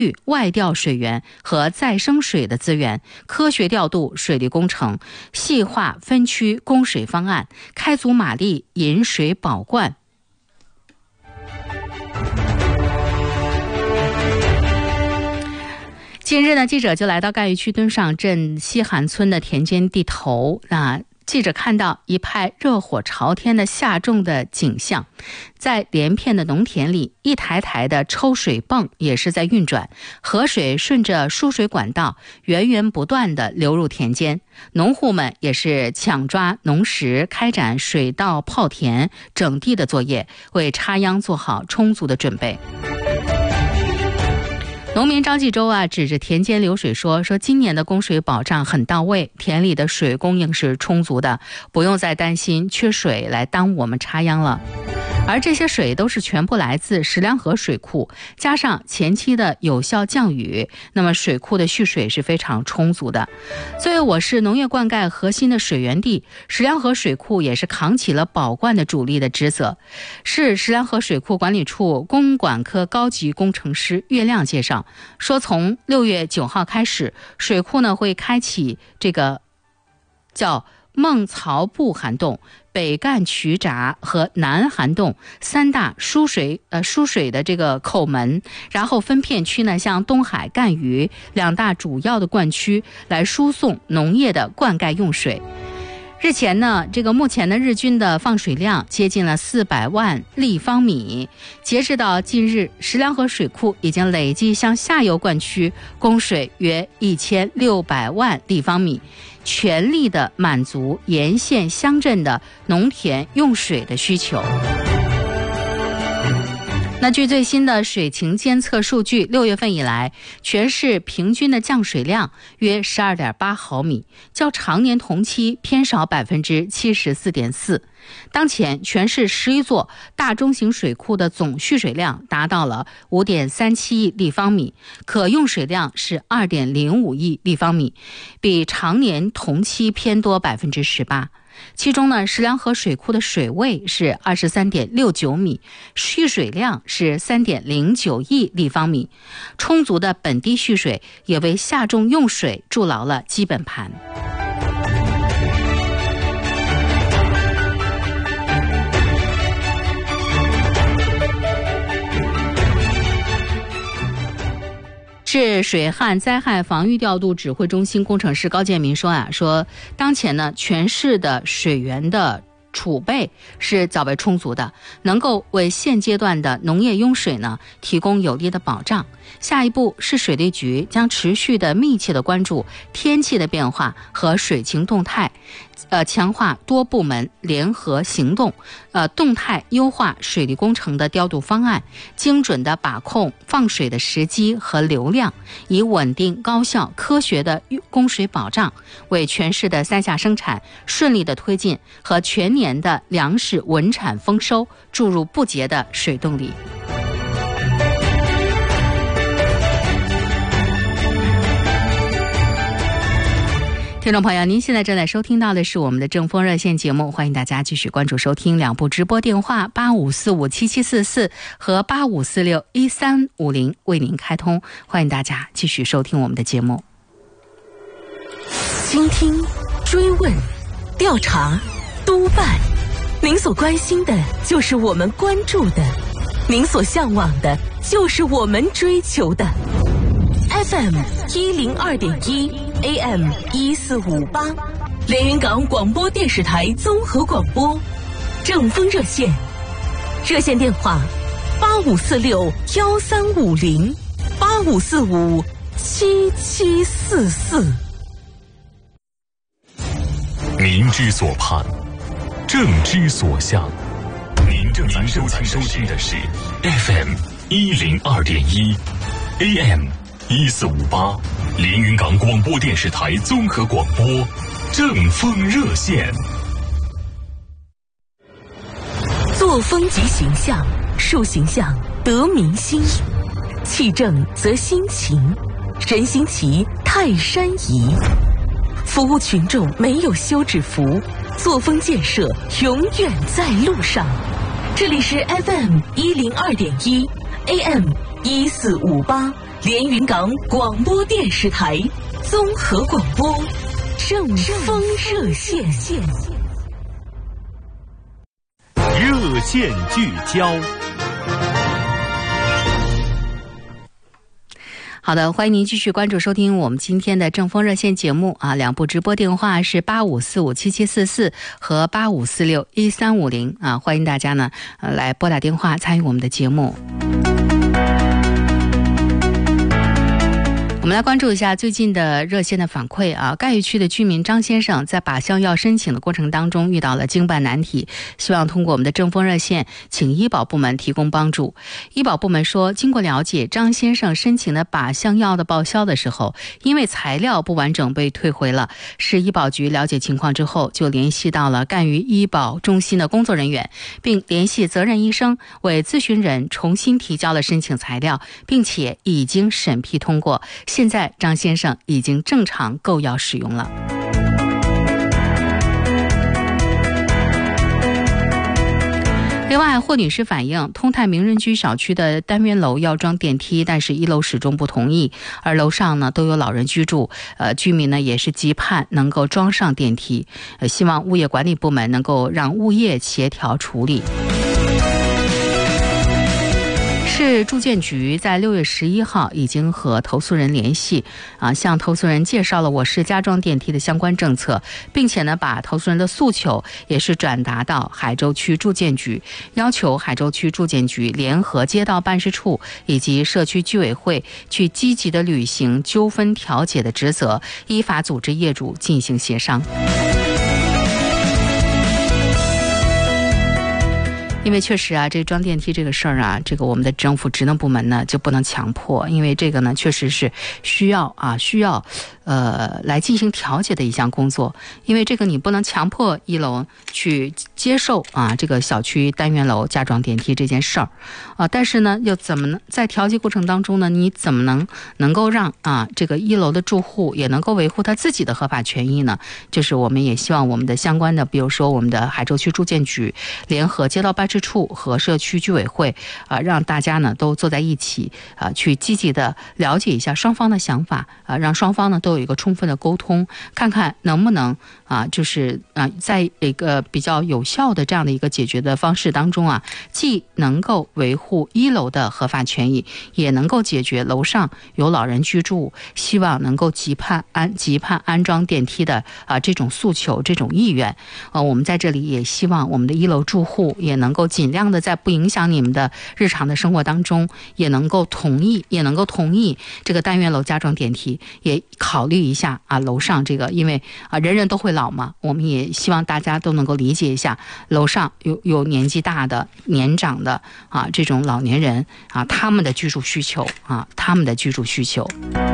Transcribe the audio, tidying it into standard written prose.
外调水源和再生水的资源，科学调度水利工程，细化分区供水方案，开足马力引水保灌。近日呢，记者就来到赣榆区敦上镇西韩村的田间地头，记者看到一派热火朝天的下种的景象，在连片的农田里，一台台的抽水泵也是在运转，河水顺着输水管道源源不断地流入田间，农户们也是抢抓农时，开展水稻泡田整地的作业，为插秧做好充足的准备。农民张继洲指着田间流水说今年的供水保障很到位，田里的水供应是充足的，不用再担心缺水来耽误我们插秧了。而这些水都是全部来自石梁河水库，加上前期的有效降雨，那么水库的蓄水是非常充足的。作为我市农业灌溉核心的水源地，石梁河水库也是扛起了保灌的主力的职责。市石梁河水库管理处公管科高级工程师岳亮介绍说，从6月9号开始，水库呢会开启这个叫孟曹布涵洞、北干渠闸和南涵洞3大输水的这个口门，然后分片区呢向东海、赣榆2大主要的灌区来输送农业的灌溉用水。日前呢，目前的日均的放水量接近了400万立方米。截至到近日，石梁河水库已经累计向下游灌区供水约1600万立方米，全力的满足沿线乡镇的农田用水的需求。那据最新的水情监测数据，6月份以来，全市平均的降水量约12.8毫米，较常年同期偏少74.4%。当前全市11座大中型水库的总蓄水量达到了5.37亿立方米，可用水量是2.05亿立方米，比常年同期偏多18%。其中呢，石梁河水库的水位是23.69米，蓄水量是3.09亿立方米，充足的本地蓄水也为下种用水筑牢了基本盘。市水旱灾害防御调度指挥中心工程师高建民说当前呢，全市的水源的储备是较为充足的，能够为现阶段的农业用水呢提供有力的保障。下一步，市水利局将持续的密切的关注天气的变化和水情动态，强化多部门联合行动，动态优化水利工程的调度方案，精准的把控放水的时机和流量，以稳定、高效、科学的供水保障，为全市的3下生产顺利的推进和全年的粮食稳产丰收注入不竭的水动力。听众朋友，您现在正在收听到的是我们的正风热线节目，欢迎大家继续关注收听2部直播电话85457744和85461350为您开通，欢迎大家继续收听我们的节目。 倾听、追问、调查、督办，您所关心的就是我们关注的，您所向往的就是我们追求的。FM 102.1 AM 1458，连云港广播电视台综合广播，正风热线，热线电话85461350 85457744。 民之所盼，政之所向。您正在收听的是 FM 102.1 AM 1458，连云港广播电视台综合广播，正风热线。 作风及形象，树形象得民心，气正则心情，人心齐泰山移。服务群众没有休止符，作风建设永远在路上。这里是 FM 102.1 AM 1458 连云港广播电视台综合广播正风热线。 热线聚焦。 好的，欢迎您继续关注收听我们今天的正风热线节目啊，两部直播电话是85457744和85461350啊，欢迎大家呢来拨打电话参与我们的节目。我们来关注一下最近的热线的反馈啊，赣榆区的居民张先生在靶向药申请的过程当中遇到了经办难题，希望通过我们的正风热线请医保部门提供帮助。医保部门说，经过了解，张先生申请的靶向药的报销的时候，因为材料不完整被退回了。市医保局了解情况之后，就联系到了赣榆医保中心的工作人员，并联系责任医生为咨询人重新提交了申请材料，并且已经审批通过。现在张先生已经正常购药使用了。另外，霍女士反映，通泰名人居小区的单元楼要装电梯，但是1楼始终不同意，而楼上呢都有老人居住，居民呢也是急盼能够装上电梯，希望物业管理部门能够让物业协调处理。市住建局在6月11号已经和投诉人联系向投诉人介绍了我市加装电梯的相关政策，并且呢把投诉人的诉求也是转达到海州区住建局，要求海州区住建局联合街道办事处以及社区居委会去积极的履行纠纷调解的职责，依法组织业主进行协商。因为确实啊，这装电梯这个事儿啊，这个我们的政府职能部门呢就不能强迫，因为这个呢确实是需要来进行调解的一项工作，因为这个你不能强迫1楼去接受这个小区单元楼加装电梯这件事儿但是呢又怎么呢在调解过程当中呢，你怎么能够让这个1楼的住户也能够维护他自己的合法权益呢？就是我们也希望我们的相关的，比如说我们的海州区住建局联合街道办事处和社区居委会让大家呢都坐在一起去积极的了解一下双方的想法让双方呢都有一个充分的沟通，看看能不能在一个比较有效的这样的一个解决的方式当中既能够维护1楼的合法权益，也能够解决楼上有老人居住，希望能够急盼安装电梯的这种诉求这种意愿我们在这里也希望我们的1楼住户也能够尽量的在不影响你们的日常的生活当中，也能够同意这个单元楼加装电梯，也考虑一下楼上这个，因为人人都会老嘛，我们也希望大家都能够理解一下楼上有年纪大的年长的这种老年人他们的居住需求